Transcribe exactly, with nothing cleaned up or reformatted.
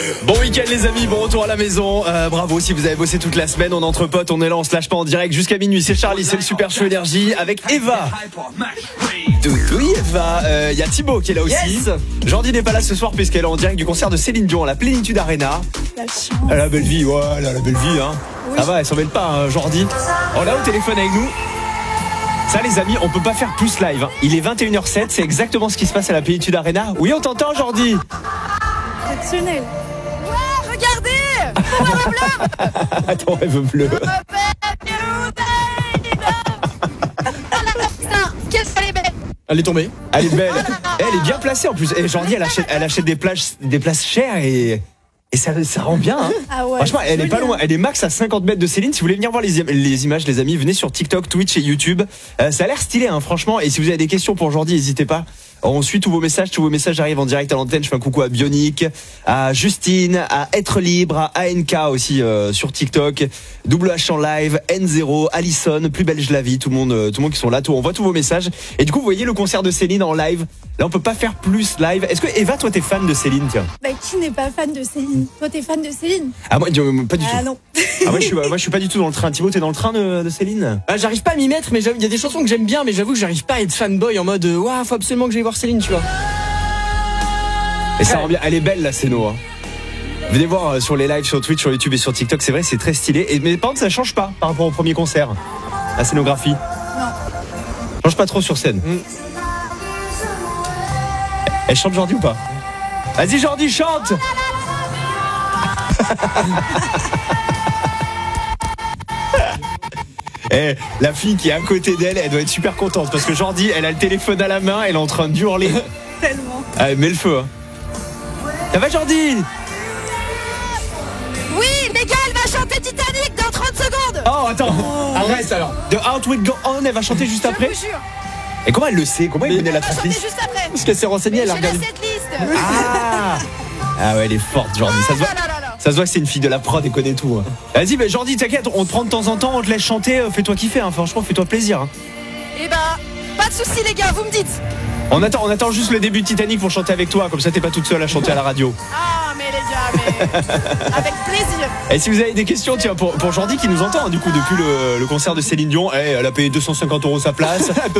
Bon week-end les amis, bon retour à la maison. euh, Bravo si vous avez bossé toute la semaine. On est entre potes, on est là, on se lâche pas en direct jusqu'à minuit. C'est Charlie, c'est le Super Show Énergie avec Eva. Oui Eva, il euh, y a Thibaut qui est là aussi. Yes. Jordi n'est pas là ce soir puisqu'elle est en direct du concert de Céline Dion à la Plénitude Arena. La chance. Elle a la belle vie, ouais, elle a la belle vie hein. Oui. Ça va, elle s'en mêle pas hein, Jordi. On l'a au téléphone avec nous. Ça les amis, on peut pas faire plus live hein. Il est vingt et une heures zéro sept, c'est exactement ce qui se passe à la Plénitude Arena. Oui, on t'entend Jordi. Exceptionnel. Ouais, regardez, mon rêve bleu. Attends, rêve bleu. Qu'est-ce qu'elle est belle. Elle est tombée. Elle est belle. Elle est bien placée en plus. Et Jordi, elle achète, elle achète des places, des places chères et et ça, ça rend bien. Hein. Ah ouais, franchement, elle est pas loin. Elle est max à cinquante mètres de Céline. Si vous voulez venir voir les, les images, les amis, venez sur TikTok, Twitch et YouTube. Euh, ça a l'air stylé, hein, franchement. Et si vous avez des questions pour Jordi, n'hésitez pas. On suit tous vos messages, tous vos messages arrivent en direct à l'antenne. Je fais un coucou à Bionic, à Justine, à Être Libre, à A N K aussi euh, sur TikTok, W H en live, N zéro, Alison, Plus belle je la vis, tout le monde, euh, tout le monde qui sont là. Tout, on voit tous vos messages. Et du coup, vous voyez le concert de Céline en live. Là, on peut pas faire plus live. Est-ce que Eva, toi, t'es fan de Céline, tiens? Bah, qui n'est pas fan de Céline? Toi, t'es fan de Céline? Ah moi, pas du tout. Ah non. Ah moi, je suis, moi, je suis pas du tout dans le train. Thibaut, t'es dans le train de, de Céline? Ah, j'arrive pas à m'y mettre, mais il y a des chansons que j'aime bien, mais j'avoue que j'arrive pas à être fanboy en mode waouh, faut absolument que j'aille voir Céline, tu vois. Et ça rend bien. Elle est belle la scéno. Hein. Venez voir sur les lives sur Twitch, sur YouTube et sur TikTok. C'est vrai, c'est très stylé. Et mais par contre, ça change pas par rapport au premier concert. La scénographie. Non. Change pas trop sur scène. Mm. Elle chante Jordi ou pas? Vas-y Jordi, chante. Eh, la fille qui est à côté d'elle, elle doit être super contente parce que Jordi, elle a le téléphone à la main, elle est en train de hurler. Tellement. Allez, mets le feu. Hein. Ça va Jordi? Oui, les gars, elle va chanter Titanic dans trente secondes. Oh attends, oh. Arrête alors. The Heart Will Go On, elle va chanter juste Je après. vous jure. Et comment elle le sait? Comment elle connaît la Elle va chanter tracklist? juste après. Parce qu'elle s'est renseignée, elle a J'ai la regardé. setlist. Ah Ah ouais, elle est forte Jordi. Ça se voit, là, là, là. ça se voit que c'est une fille de la prod et connaît tout. Hein. Vas-y, bah, Jordi, t'inquiète, on te prend de temps en temps, on te laisse chanter, euh, fais-toi kiffer. Hein. Franchement, fais-toi plaisir. Hein. Eh ben, pas de soucis les gars, vous me dites. On attend, on attend juste le début de Titanic pour chanter avec toi, comme ça t'es pas toute seule à chanter à la radio. Ah, mais les gars, mais avec plaisir. Et si vous avez des questions, tiens, pour, pour Jordi qui nous entend, hein, du coup, depuis le, le concert de Céline Dion, eh, elle a payé deux cent cinquante euros sa place.